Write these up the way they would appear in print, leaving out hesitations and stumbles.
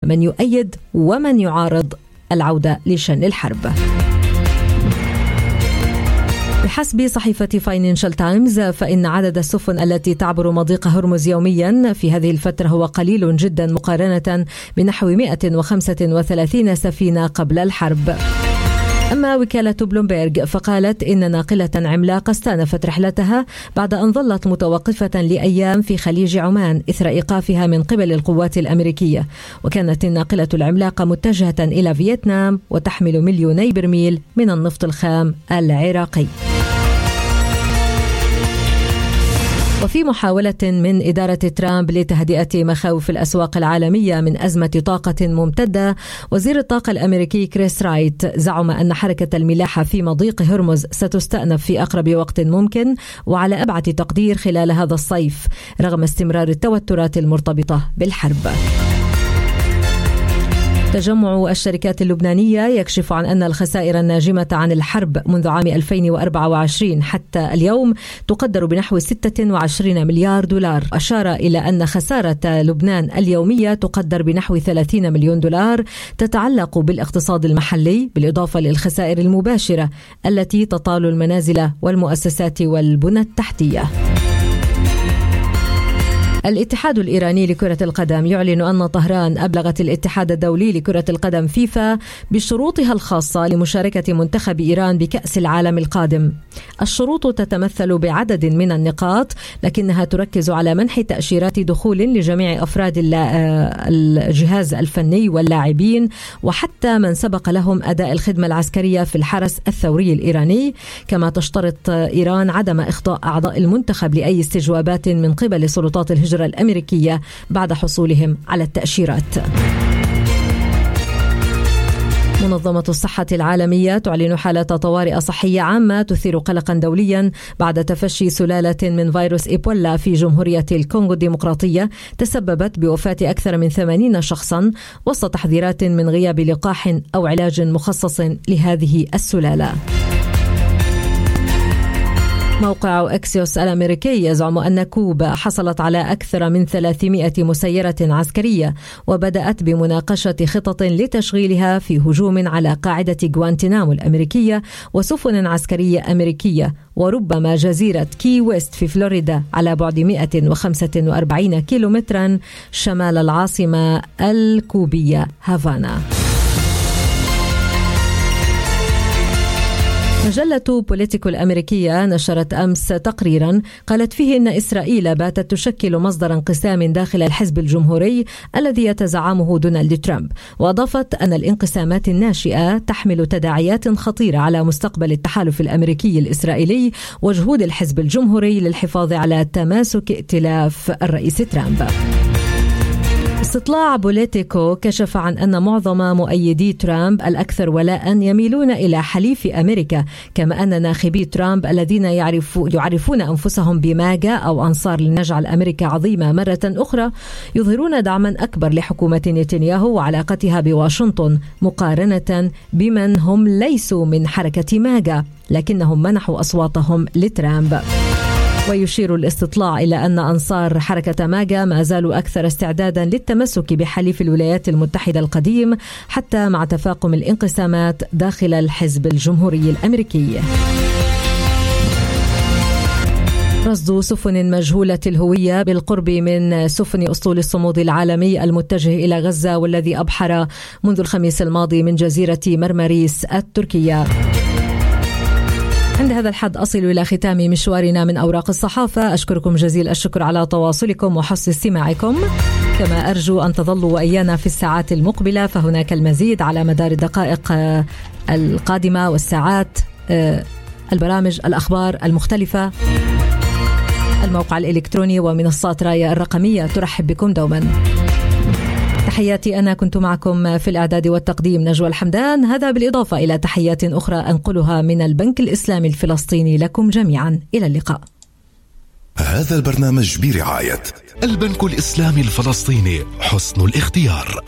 من يؤيد ومن يعارض العودة لشن الحرب. بحسب صحيفة فاينانشال تايمز فإن عدد السفن التي تعبر مضيق هرمز يوميا في هذه الفترة هو قليل جدا مقارنة بنحو 135 سفينة قبل الحرب. أما وكالة بلومبيرغ فقالت إن ناقلة عملاقة استأنفت رحلتها بعد أن ظلت متوقفة لأيام في خليج عمان إثر إيقافها من قبل القوات الأمريكية، وكانت الناقلة العملاقة متجهة إلى فيتنام وتحمل 2,000,000 برميل من النفط الخام العراقي. وفي محاولة من إدارة ترامب لتهدئة مخاوف الأسواق العالمية من أزمة طاقة ممتدة، وزير الطاقة الأمريكي كريس رايت زعم أن حركة الملاحة في مضيق هرمز ستستأنف في أقرب وقت ممكن وعلى أبعد تقدير خلال هذا الصيف رغم استمرار التوترات المرتبطة بالحرب. تجمع الشركات اللبنانية يكشف عن أن الخسائر الناجمة عن الحرب منذ عام 2024 حتى اليوم تقدر بنحو 26 مليار دولار. أشار إلى أن خسارة لبنان اليومية تقدر بنحو 30 مليون دولار تتعلق بالاقتصاد المحلي، بالإضافة للخسائر المباشرة التي تطال المنازل والمؤسسات والبنى التحتية. الاتحاد الإيراني لكرة القدم يعلن أن طهران أبلغت الاتحاد الدولي لكرة القدم فيفا بشروطها الخاصة لمشاركة منتخب إيران بكأس العالم القادم. الشروط تتمثل بعدد من النقاط، لكنها تركز على منح تأشيرات دخول لجميع أفراد الجهاز الفني واللاعبين وحتى من سبق لهم أداء الخدمة العسكرية في الحرس الثوري الإيراني. كما تشترط إيران عدم إخضاع أعضاء المنتخب لأي استجوابات من قبل سلطات الهجرة الأمريكية بعد حصولهم على التأشيرات. منظمة الصحة العالمية تعلن حالة طوارئ صحية عامة تثير قلقا دوليا بعد تفشي سلالة من فيروس إيبولا في جمهورية الكونغو الديمقراطية تسببت بوفاة أكثر من 80 شخصا وسط تحذيرات من غياب لقاح أو علاج مخصص لهذه السلالة. موقع أكسيوس الأمريكي يزعم أن كوبا حصلت على أكثر من 300 مسيرة عسكرية وبدأت بمناقشة خطط لتشغيلها في هجوم على قاعدة غوانتنامو الأمريكية وسفن عسكرية أمريكية وربما جزيرة كي ويست في فلوريدا على بعد 145 كيلومترا شمال العاصمة الكوبية هافانا. مجلة بوليتيكو الأمريكية نشرت أمس تقريرا قالت فيه أن إسرائيل باتت تشكل مصدر انقسام داخل الحزب الجمهوري الذي يتزعمه دونالد ترامب، وأضافت أن الانقسامات الناشئة تحمل تداعيات خطيرة على مستقبل التحالف الأمريكي الإسرائيلي وجهود الحزب الجمهوري للحفاظ على تماسك ائتلاف الرئيس ترامب. استطلاع بوليتيكو كشف عن أن معظم مؤيدي ترامب الأكثر ولاء يميلون إلى حليف أمريكا، كما أن ناخبي ترامب الذين يعرفون أنفسهم بماجا أو أنصار لنجعل أمريكا عظيمة مرة أخرى يظهرون دعما أكبر لحكومة نتنياهو وعلاقتها بواشنطن مقارنة بمن هم ليسوا من حركة ماجا لكنهم منحوا أصواتهم لترامب. ويشير الاستطلاع إلى أن أنصار حركة ماجا ما زالوا أكثر استعدادا للتمسك بحليف الولايات المتحدة القديم حتى مع تفاقم الانقسامات داخل الحزب الجمهوري الأمريكي. رصد سفن مجهولة الهوية بالقرب من سفن أسطول الصمود العالمي المتجه إلى غزة والذي أبحر منذ الخميس الماضي من جزيرة مرمريس التركية. عند هذا الحد أصل إلى ختام مشوارنا من أوراق الصحافة. أشكركم جزيل الشكر على تواصلكم وحسن استماعكم، كما أرجو أن تظلوا وإيانا في الساعات المقبلة، فهناك المزيد على مدار الدقائق القادمة والساعات، البرامج الأخبار المختلفة، الموقع الإلكتروني ومنصات رايا الرقمية ترحب بكم دوما. تحياتي، أنا كنت معكم في الإعداد والتقديم نجوى الحمدان، هذا بالإضافة إلى تحيات أخرى أنقلها من البنك الإسلامي الفلسطيني لكم جميعا. إلى اللقاء. هذا البرنامج برعاية البنك الإسلامي الفلسطيني، حسن الاختيار.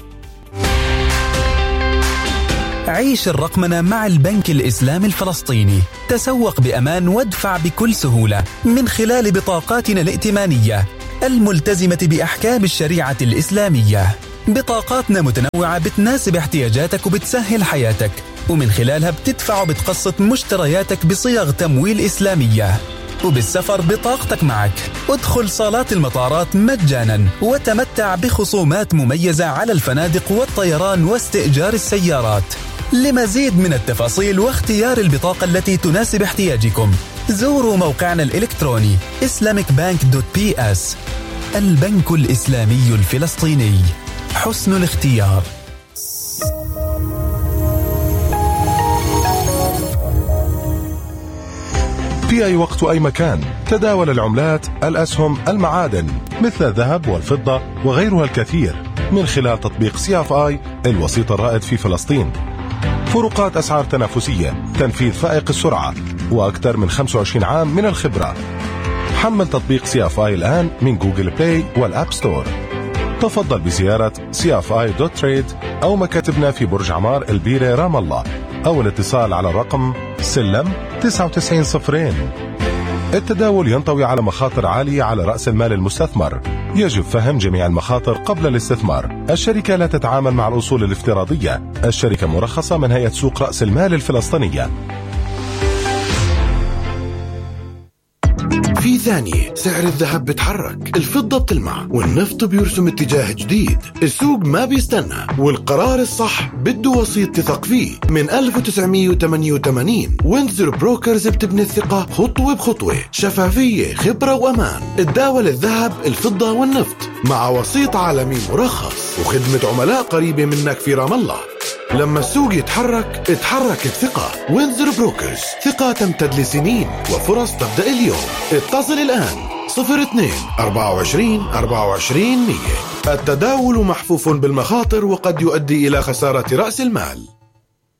عيش الرقمنة مع البنك الإسلامي الفلسطيني، تسوق بأمان وادفع بكل سهولة من خلال بطاقاتنا الائتمانية الملتزمة بأحكام الشريعة الإسلامية. بطاقاتنا متنوعة بتناسب احتياجاتك وبتسهل حياتك، ومن خلالها بتدفع وبتقسط مشترياتك بصيغ تمويل إسلامية. وبالسفر بطاقتك معك. ادخل صالات المطارات مجانا وتمتع بخصومات مميزة على الفنادق والطيران واستئجار السيارات. لمزيد من التفاصيل واختيار البطاقة التي تناسب احتياجكم زوروا موقعنا الإلكتروني islamicbank.ps. البنك الإسلامي الفلسطيني، حسن الاختيار. في أي وقت وأي مكان تداول العملات، الأسهم، المعادن مثل الذهب والفضة وغيرها الكثير من خلال تطبيق CFI الوسيط الرائد في فلسطين. فروقات أسعار تنافسية، تنفيذ فائق السرعة، وأكثر من 25 عام من الخبرة. حمل تطبيق CFI الآن من جوجل بلاي والأب ستور. تفضل بزيارة cfi.trade أو مكاتبنا في برج عمار البيرة رام الله، أو الاتصال على الرقم سلم 9902. التداول ينطوي على مخاطر عالية على رأس المال المستثمر. يجب فهم جميع المخاطر قبل الاستثمار. الشركة لا تتعامل مع الأصول الافتراضية. الشركة مرخصة من هيئة سوق رأس المال الفلسطينية. في ثانية سعر الذهب بتحرك، الفضة بتلمع، والنفط بيرسم اتجاه جديد. السوق ما بيستنى، والقرار الصح بده وسيط تثق فيه. من 1988 وينزر بروكرز بتبني الثقة خطوة بخطوة، شفافية، خبرة وأمان. تداول الذهب، الفضة والنفط مع وسيط عالمي مرخص وخدمة عملاء قريبة منك في رام الله. لما السوق يتحرك اتحرك الثقة. وينزر بروكرز، ثقة تمتد لسنين وفرص تبدأ اليوم. اتصل الآن 02-24-24-100. التداول محفوف بالمخاطر وقد يؤدي إلى خسارة رأس المال.